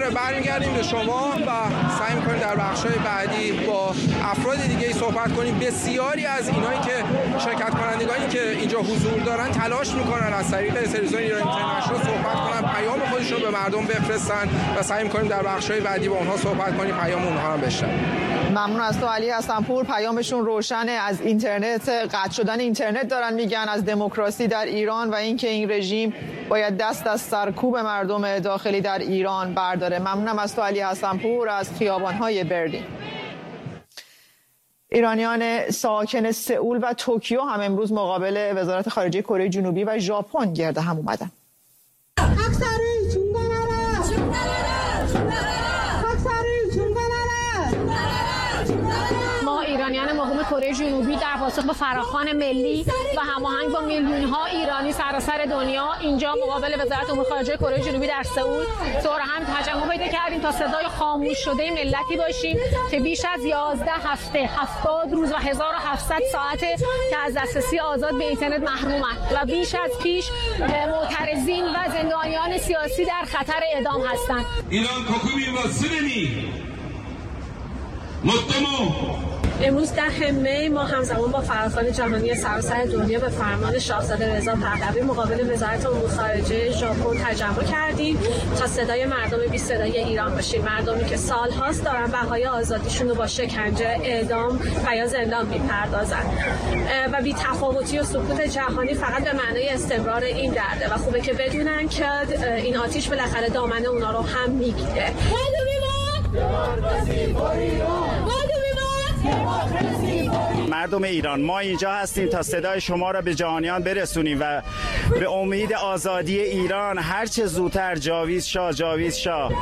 برمیگردیم به شما و سعی می‌کنیم در بخش‌های بعدی با افراد دیگه صحبت کنیم. بسیاری از اینایی که شرکت کنندگانی که اینجا حضور دارن تلاش می‌کنن از طریق تلویزیون ایران اینترنشنال صحبت کنن، پیام خودشون به مردم بفرستن و سعی می‌کنیم در بخش‌های بعدی با اونها صحبت کنیم، پیام اونها هم بشنویم. ممنون از تو علی حسن‌پور. پیامشون روشنه، از اینترنت، قطع شدن اینترنت دارن میگن، از دموکراسی در ایران و اینکه این رژیم باید دست از سرکوب مردم داخلی در ایران برداره. ممنونم از تو علی حسن‌پور از خیابان‌های برلین. ایرانیان ساکن سئول و توکیو هم امروز مقابل وزارت خارجه کره جنوبی و ژاپن گرد هم اومدن. ایرانیان مقیم کره جنوبی در پاسخ به فراخوان ملی و هماهنگ با میلیون‌ها ایرانی سراسر دنیا اینجا مقابل وزارت امور خارجه کره جنوبی در سئول دور هم تجمع پیدا کردیم تا صدای خاموش شده ملتی باشیم که بیش از 11 هفته 70 روز و 1700 ساعته که از دسترسی آزاد به اینترنت محرومند و بیش از پیش معترضین و زندانیان سیاسی در خطر اعدام هستند. ایران کوکوبی و سونی مطمئن امروز 10 می ما همزمان با فعالان جهانی سراسر دنیا به فرمان شاهزاده رضا پهلوی مقابل وزارت امور خارجه ژاپن تجمع کردیم تا صدای مردم بی صدای ایران باشیم، مردمی که سال‌هاست دارن بهای آزادیشون رو با شکنجه، اعدام و یا زندان میپردازن و بی تفاوتی و سکوت جهانی فقط به معنای استمرار این درده و خوبه که بدونن که این آتش بالاخره دامن اونا رو هم میگیره. مردم ایران، ما اینجا هستیم تا صدای شما را به جهانیان برسونیم و به امید آزادی ایران هرچه زودتر جاوید شاه جاوید شاه.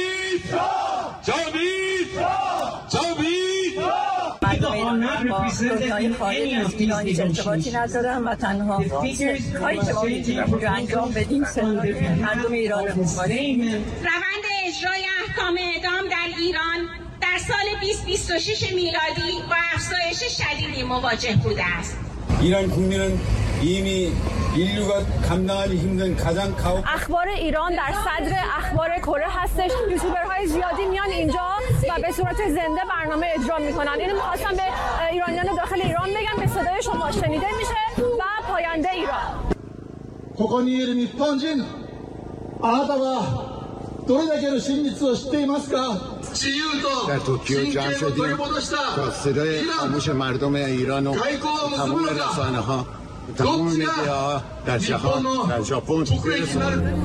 مردم ایران با دنیای خارج از ایران هیچ ارتباطی ندارن و تنها کاری که ما میتونیم رو انجام بدیم مردم ایران رو بکنیم. روند اجرای احکام اعدام در ایران در سال 2026 میلادی با افزایش شدیدی مواجه بوده است. ایران 국민은 이미 인류가 감당하기 힘든 가장 가혹 اخبار ایران در صدر اخبار کره هستش. یوتیوبرهای زیادی میان اینجا و به صورت زنده برنامه اجرا میکنن. اینو می‌خواستم به ایرانیان داخل ایران بگم، به صدای شما شنیده میشه و پاینده ایران. کوکونی 이름이 번진 아나타가どれだけの真実を知っていますか？ در توکیو جمع شدیم تا صدای خاموش مردم ایران و تمام رسانه ها، تمام مدیاها در جهان، در ژاپن برسونیم.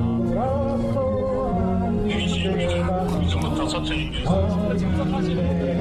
این